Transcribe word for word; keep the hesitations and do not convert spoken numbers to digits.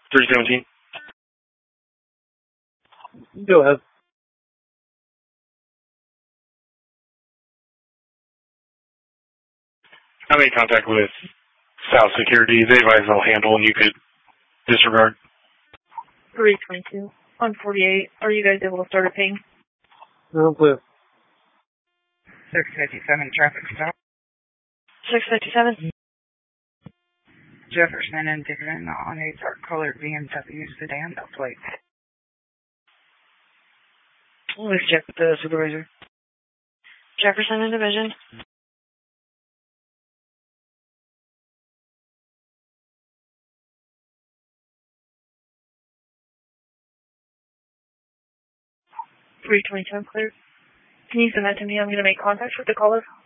three seventeen. Go ahead. I made contact with South Security. They advise they'll handle and you could disregard. three twenty-two. one forty-eight. Are you guys able to start a ping? No, please. six fifty-seven traffic stop. six fifty-seven. Jefferson and Dixon on a dark colored B M W sedan, no plate. Let's check with the supervisor. Jefferson and Division. three twenty-seven clear. Can you send that to me? I'm going to make contact with the caller.